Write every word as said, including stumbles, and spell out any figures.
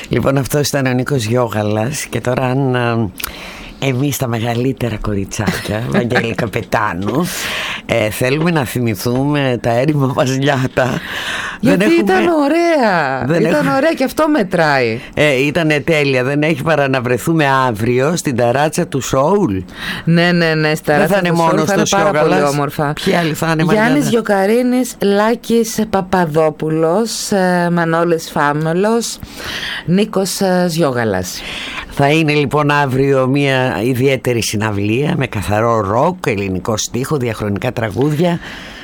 Λοιπόν, αυτός ήταν ο Νίκος Γιώγαλας. Και τώρα αν εμείς τα μεγαλύτερα κοριτσάκια, Βαγγέλη Καπετάνου, ε, θέλουμε να θυμηθούμε τα έρημα μας νιάτα. Γιατί έχουμε... ήταν ωραία. Δεν ήταν έχουμε... ωραία και αυτό μετράει. Ε, ήτανε τέλεια. Δεν έχει παρά να βρεθούμε αύριο στην ταράτσα του Σόουλ. Ναι, ναι, ναι. Στην ταράτσα του Σόουλ θα είναι πάρα πολύ όμορφα. Ποιοι άλλοι θα είναι? Γιάννης Γιοκαρίνης, Λάκης Παπαδόπουλος, Μανώλης Φάμελος, Νίκος Γιώγαλας. Θα είναι λοιπόν αύριο μια ιδιαίτερη συναυλία με καθαρό ροκ, ελληνικό στίχο, διαχρονικά τραγούδια.